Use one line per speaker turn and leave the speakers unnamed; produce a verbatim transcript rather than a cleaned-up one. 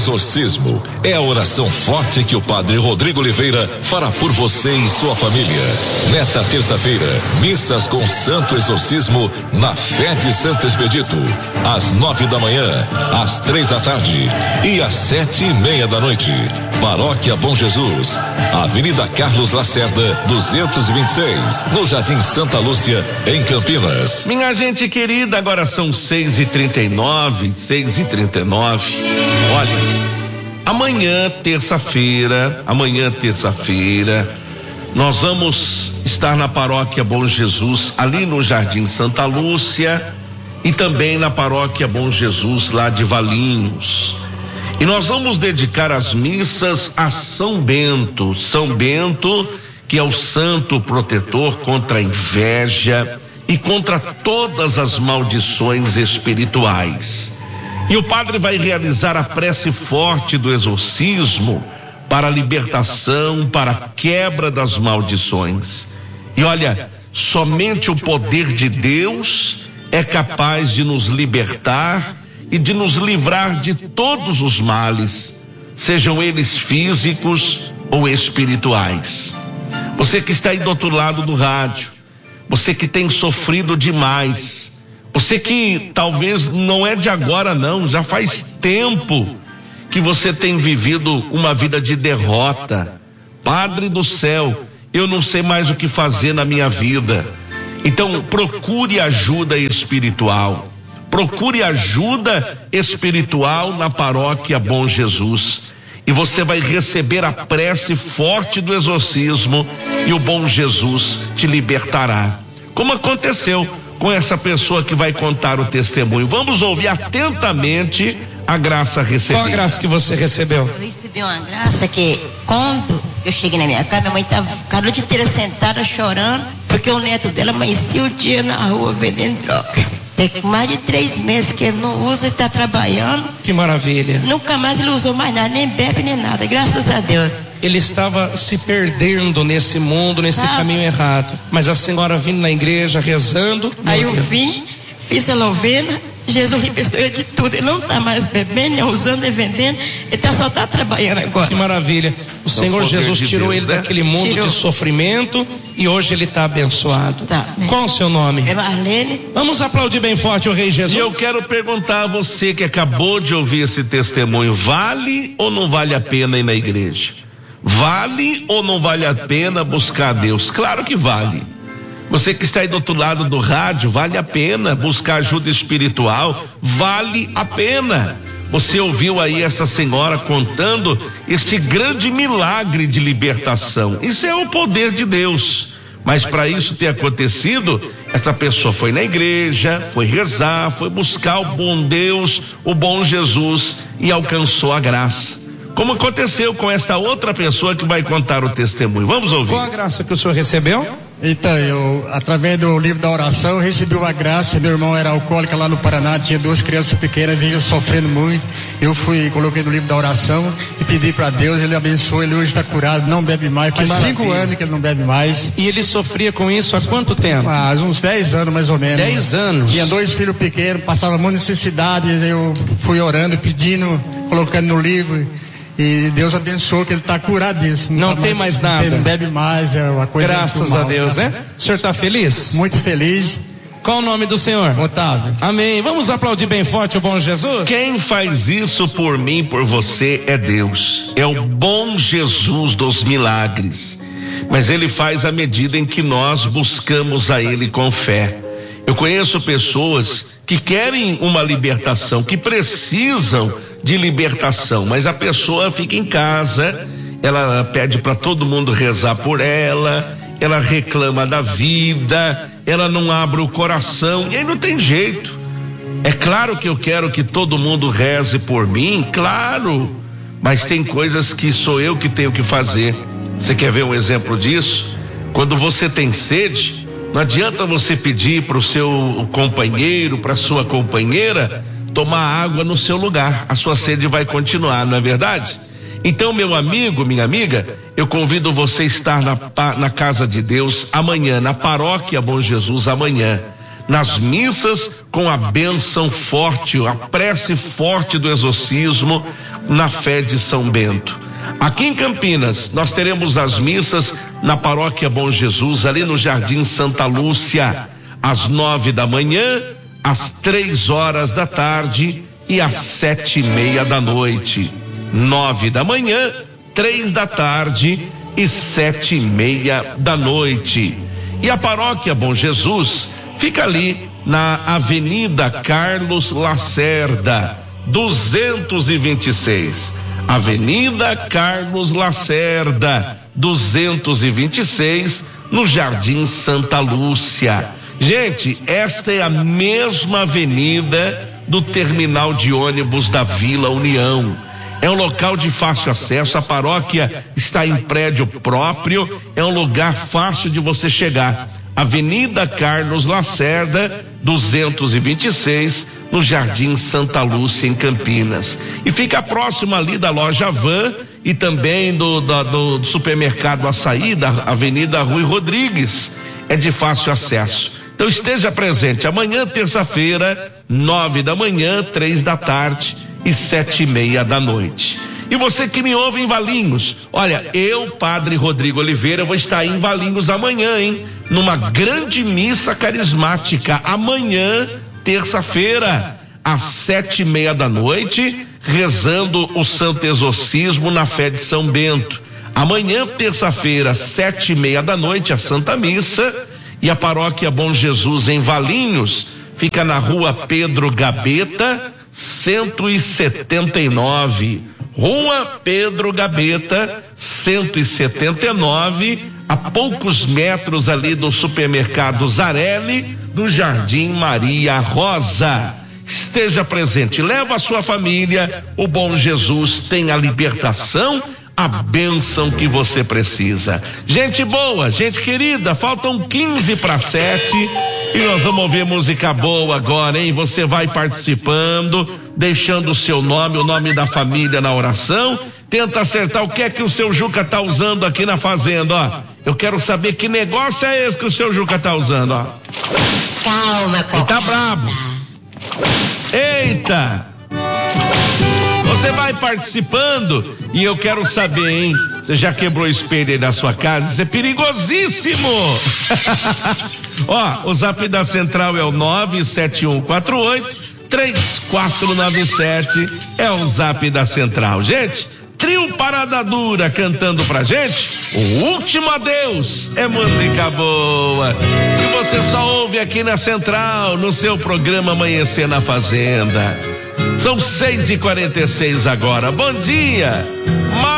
exorcismo. É a oração forte que o Padre Rodrigo Oliveira fará por você e sua família. Nesta terça-feira, missas com Santo Exorcismo na Fé de Santo Expedito. Às nove da manhã, às três da tarde e às sete e meia da noite. Paróquia Bom Jesus, Avenida Carlos Lacerda, duzentos e vinte e seis, no Jardim Santa Lúcia, em Campinas.
Minha gente querida, agora são seis e trinta e nove, seis e trinta e nove. Olha, amanhã, terça-feira, amanhã, terça-feira, nós vamos estar na Paróquia Bom Jesus, ali no Jardim Santa Lúcia, e também na Paróquia Bom Jesus, lá de Valinhos. E nós vamos dedicar as missas a São Bento. São Bento, que é o santo protetor contra a inveja e contra todas as maldições espirituais. E o padre vai realizar a prece forte do exorcismo para a libertação, para a quebra das maldições. E olha, somente o poder de Deus é capaz de nos libertar e de nos livrar de todos os males, sejam eles físicos ou espirituais. Você que está aí do outro lado do rádio, você que tem sofrido demais, você que talvez não é de agora não, já faz tempo que você tem vivido uma vida de derrota. Padre do céu, eu não sei mais o que fazer na minha vida. Então procure ajuda espiritual. Procure ajuda espiritual na Paróquia Bom Jesus. E você vai receber a prece forte do exorcismo e o Bom Jesus te libertará. Como aconteceu com essa pessoa que vai contar o testemunho. Vamos ouvir atentamente a graça recebida.
Qual a graça que você recebeu?
Eu recebi uma graça que quando eu cheguei na minha casa, minha mãe estava a noite inteira sentada chorando, porque o neto dela amanhecia o dia na rua vendendo droga. Tem mais de três meses que ele não usa e está trabalhando.
Que maravilha.
Nunca mais ele usou mais nada, nem bebe nem nada, graças a Deus.
Ele estava se perdendo nesse mundo, nesse ah. caminho errado. Mas a senhora vindo na igreja, rezando.
Aí eu vim, fiz a novena, Jesus libertou ele de tudo. Ele não está mais bebendo, nem usando, nem vendendo. Ele tá, só está trabalhando agora.
Que maravilha. O então, Senhor Jesus de tirou Deus, ele né? daquele mundo tirou. de sofrimento e hoje ele está abençoado. Tá. Qual o seu nome?
É Marlene.
Vamos aplaudir bem forte o Rei Jesus.
E eu quero perguntar a você que acabou de ouvir esse testemunho, vale ou não vale a pena ir na igreja? Vale ou não vale a pena buscar a Deus? Claro que vale. Você que está aí do outro lado do rádio, vale a pena buscar ajuda espiritual, vale a pena. Você ouviu aí essa senhora contando este grande milagre de libertação. Isso é o poder de Deus. Mas para isso ter acontecido, essa pessoa foi na igreja, foi rezar, foi buscar o bom Deus, o bom Jesus e alcançou a graça. Como aconteceu com esta outra pessoa que vai contar o testemunho. Vamos ouvir.
Qual a graça que o senhor recebeu?
Então, eu, através do livro da oração, eu recebi uma graça. Meu irmão era alcoólico lá no Paraná, tinha duas crianças pequenas, vinha sofrendo muito. Eu fui, coloquei no livro da oração e pedi para Deus, ele abençoou, ele hoje está curado, não bebe mais. Faz cinco anos que ele não bebe mais.
E ele sofria com isso há quanto tempo?
Há uns dez anos mais ou menos.
Dez anos?
Tinha dois filhos pequenos, passava muita necessidade, eu fui orando, pedindo, colocando no livro. E Deus abençoou que ele está curado disso.
Não, não tá tem mais, mais nada.
Não bebe mais, é uma coisa.
Graças a Deus, né? O senhor está feliz?
Muito feliz.
Qual o nome do senhor?
Otávio.
Amém. Vamos aplaudir bem forte o bom Jesus?
Quem faz isso por mim, por você, é Deus. É o bom Jesus dos milagres. Mas ele faz à medida em que nós buscamos a ele com fé. Eu conheço pessoas que querem uma libertação, que precisam de libertação, mas a pessoa fica em casa, ela pede para todo mundo rezar por ela, ela reclama da vida, ela não abre o coração, e aí não tem jeito. É claro que eu quero que todo mundo reze por mim, claro, mas tem coisas que sou eu que tenho que fazer. Você quer ver um exemplo disso? Quando você tem sede, não adianta você pedir para o seu companheiro, para a sua companheira, tomar água no seu lugar. A sua sede vai continuar, não é verdade? Então, meu amigo, minha amiga, eu convido você a estar na, na casa de Deus amanhã, na Paróquia Bom Jesus amanhã, nas missas com a bênção forte, a prece forte do exorcismo, na fé de São Bento. Aqui em Campinas, nós teremos as missas na Paróquia Bom Jesus, ali no Jardim Santa Lúcia, às nove da manhã, às três horas da tarde e às sete e meia da noite. Nove da manhã, três da tarde e sete e meia da noite. E a Paróquia Bom Jesus fica ali na Avenida Carlos Lacerda, duzentos e vinte e seis. Avenida Carlos Lacerda, duzentos e vinte e seis, no Jardim Santa Lúcia. Gente, esta é a mesma avenida do terminal de ônibus da Vila União. É um local de fácil acesso, a paróquia está em prédio próprio, é um lugar fácil de você chegar. Avenida Carlos Lacerda, duzentos e vinte e seis, no Jardim Santa Lúcia, em Campinas. E fica próximo ali da loja Van e também do, do, do supermercado Açaí, da Avenida Rui Rodrigues. É de fácil acesso. Então esteja presente amanhã, terça-feira, nove da manhã, três da tarde e sete e meia da noite. E você que me ouve em Valinhos, olha, eu, Padre Rodrigo Oliveira, vou estar em Valinhos amanhã, hein? Numa grande missa carismática, amanhã, terça-feira, às sete e meia da noite, rezando o Santo Exorcismo na fé de São Bento. Amanhã, terça-feira, sete e meia da noite, a Santa Missa, e a Paróquia Bom Jesus em Valinhos fica na Rua Pedro Gabeta, cento e setenta e nove. Rua Pedro Gabeta, cento e setenta e nove, a poucos metros ali do supermercado Zarelli, do Jardim Maria Rosa. Esteja presente, leva a sua família, o Bom Jesus tem a libertação, a bênção que você precisa. Gente boa, gente querida, faltam quinze para sete e nós vamos ouvir música boa agora, hein? Você vai participando, deixando o seu nome, o nome da família na oração. Tenta acertar o que é que o seu Juca tá usando aqui na fazenda, ó. Eu quero saber que negócio é esse que o seu Juca tá usando, ó.
Calma,
Ele tá brabo. Eita! Você vai participando e eu quero saber, hein? Você já quebrou o espelho aí da sua casa? Isso é perigosíssimo! Ó, o zap da central é o nove sete um quatro oito três quatro nove sete, é o zap da central. Gente, trio Parada Dura cantando pra gente o Último Adeus. É música boa e você só ouve aqui na central, no seu programa Amanhecer na Fazenda. São seis e quarenta e seis agora. Bom dia.